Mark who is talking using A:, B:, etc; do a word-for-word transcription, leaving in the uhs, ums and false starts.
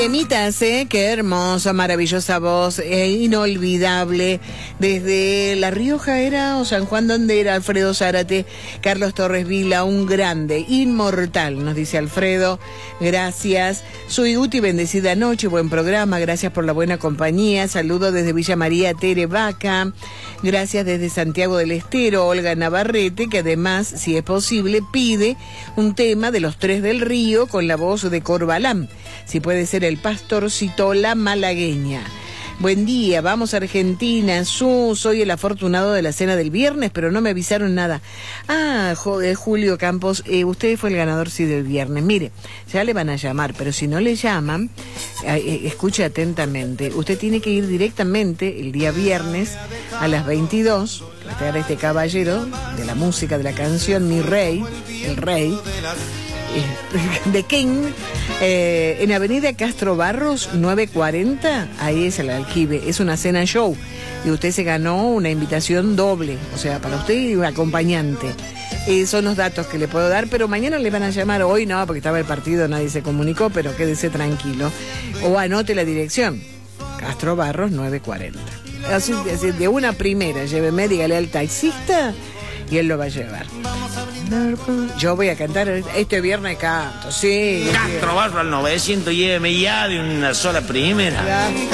A: Temitas, ¿eh? Qué hermosa, maravillosa voz, eh, inolvidable. Desde La Rioja era, o San Juan, ¿dónde era? Alfredo Zárate, Carlos Torres Vila, un grande, inmortal, nos dice Alfredo. Gracias. Soy Uti, bendecida noche, buen programa, gracias por la buena compañía. Saludo desde Villa María, Tere Vaca. Gracias desde Santiago del Estero, Olga Navarrete, que además, si es posible, pide un tema de Los Tres del Río con la voz de Corbalán. Si puede ser el Pastorcito, la malagueña. Buen día, vamos a Argentina. Su, soy el afortunado de la cena del viernes, pero no me avisaron nada. Ah, joder, Julio Campos, eh, usted fue el ganador, sí, del viernes. Mire, ya le van a llamar, pero si no le llaman, eh, escuche atentamente. Usted tiene que ir directamente el día viernes a las veintidós, tratar a este caballero de la música, de la canción Mi Rey, el Rey, de King, eh, en Avenida Castro Barros nueve cuarenta, ahí es el aljibe, es una cena show y usted se ganó una invitación doble, o sea, para usted y un acompañante. Eh, son los datos que le puedo dar, pero mañana le van a llamar, hoy no, porque estaba el partido, nadie se comunicó, pero quédese tranquilo, o anote la dirección, Castro Barros nueve cuarenta. Así, así, de una primera, lléveme, dígale al taxista y él lo va a llevar. Yo voy a cantar este viernes, canto, sí.
B: Castro Barro al novecientos, lléveme ya de una sola primera.